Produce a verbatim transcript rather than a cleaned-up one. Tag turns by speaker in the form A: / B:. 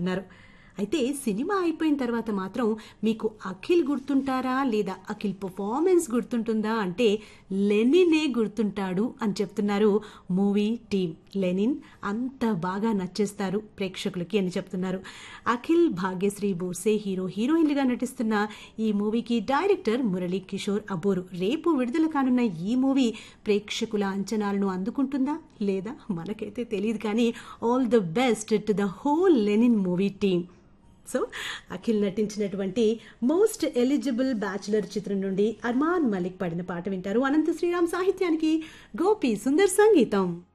A: అంటున్నారు. అయితే సినిమా అయిపోయిన తర్వాత మాత్రం మీకు అఖిల్ గుర్తుంటారా లేదా అఖిల్ పర్ఫార్మెన్స్ గుర్తుంటుందా అంటే లెనినే గుర్తుంటాడు అని చెప్తున్నారు మూవీ టీమ్. లెనిన్ అంత బాగా నచ్చేస్తారు ప్రేక్షకులకి అని చెప్తున్నారు. అఖిల్, భాగ్యశ్రీ బోర్సే హీరో హీరోయిన్లుగా నటిస్తున్న ఈ మూవీకి డైరెక్టర్ మురళీ కిషోర్ అబోరు. రేపు విడుదల కానున్న ఈ మూవీ ప్రేక్షకుల అంచనాలను అందుకుంటుందా లేదా మనకైతే తెలియదు, కానీ all the best to the whole Lenin movie team. So Akhil నటించినటువంటి మోస్ట్ ఎలిజిబుల్ బ్యాచులర్ చిత్రం నుండి అర్మాన్ మలిక్ పాడిన పాట వింటారు. అనంత శ్రీరామ్ సాహిత్యానికి గోపి సుందర్ సంగీతం.